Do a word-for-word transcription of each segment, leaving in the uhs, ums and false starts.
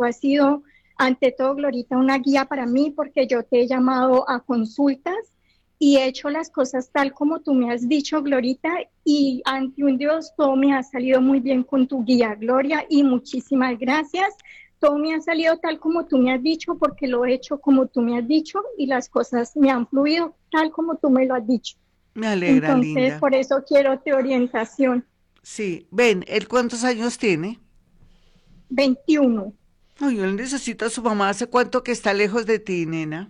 tú has sido, ante todo, Glorita, una guía para mí, porque yo te he llamado a consultas y he hecho las cosas tal como tú me has dicho, Glorita, y ante un Dios todo me ha salido muy bien con tu guía, Gloria, y muchísimas gracias. Todo me ha salido tal como tú me has dicho, porque lo he hecho como tú me has dicho y las cosas me han fluido tal como tú me lo has dicho. Me alegra, Entonces, linda. por eso quiero tu orientación. Sí, ven, ¿él cuántos años tiene? veintiuno, Ay, él necesita a su mamá. ¿Hace cuánto que está lejos de ti, nena?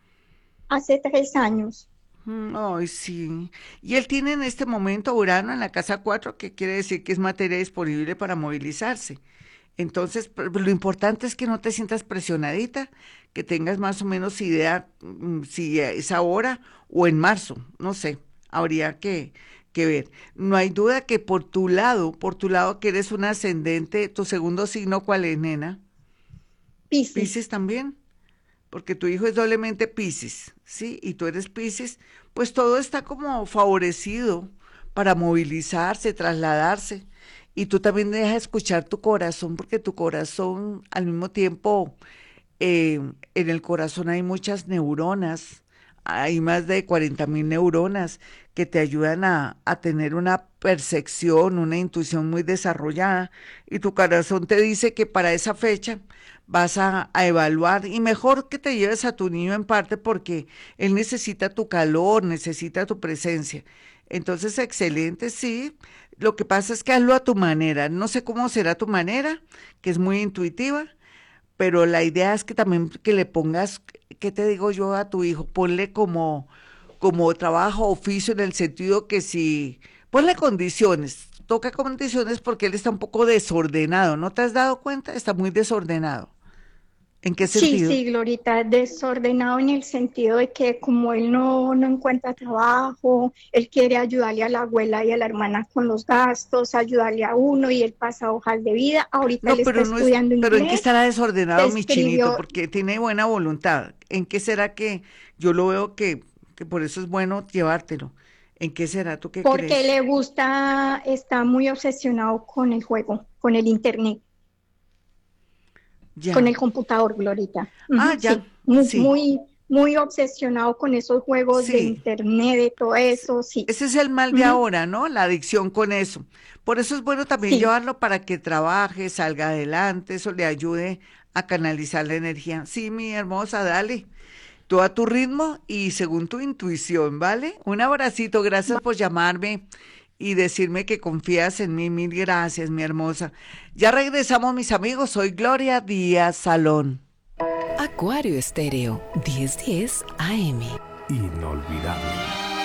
hace tres años. Mm, ay, sí. Y él tiene en este momento Urano en la casa cuatro, que quiere decir que es materia disponible para movilizarse. Entonces, pr- lo importante es que no te sientas presionadita, que tengas más o menos idea mm, si es ahora o en marzo, no sé, habría que, que ver. No hay duda que por tu lado, por tu lado que eres un ascendente, tu segundo signo, ¿cuál es, nena? Piscis. Piscis también, porque tu hijo es doblemente Piscis, ¿sí? Y tú eres Piscis, pues todo está como favorecido para movilizarse, trasladarse. Y tú también dejas escuchar tu corazón, porque tu corazón al mismo tiempo, eh, en el corazón hay muchas neuronas, hay más de cuarenta mil neuronas que te ayudan a, a tener una percepción, una intuición muy desarrollada. Y tu corazón te dice que para esa fecha vas a, a evaluar y mejor que te lleves a tu niño en parte porque él necesita tu calor, necesita tu presencia. Entonces, excelente, sí. Lo que pasa es que hazlo a tu manera. No sé cómo será tu manera, que es muy intuitiva, pero la idea es que también que le pongas, ¿qué te digo yo a tu hijo? Ponle como, como trabajo, oficio, en el sentido que si, ponle condiciones, toca condiciones porque él está un poco desordenado, ¿no te has dado cuenta? Está muy desordenado. ¿En qué Sí, sentido? sí, Glorita, desordenado en el sentido de que como él no, no encuentra trabajo, él quiere ayudarle a la abuela y a la hermana con los gastos, ayudarle a uno y él pasa hojas de vida. Ahorita él No, está pero no es, estudiando pero ¿en qué inglés, estará se desordenado mi chinito? escribió, Porque tiene buena voluntad. ¿En qué será que yo lo veo que, que por eso es bueno llevártelo? ¿En qué será? ¿Tú qué porque crees? le gusta, está muy obsesionado con el juego, con el internet, con Ya. el computador, Glorita. Ah, Ujú, ya. sí, muy, Sí, muy, muy obsesionado con esos juegos de sí. internet, de todo S- eso, sí. Ese es el mal de Ujú, ahora, ¿no? La adicción con eso. Por eso es bueno también sí. llevarlo para que trabaje, salga adelante, eso le ayude a canalizar la energía. Sí, mi hermosa, dale. Tú a tu ritmo y según tu intuición, ¿vale? Un abracito, gracias por llamarme y decirme que confías en mí. Mil gracias, mi hermosa. Ya regresamos, mis amigos. Soy Gloria Díaz Salón. Acuario Estéreo, diez diez A M. Inolvidable.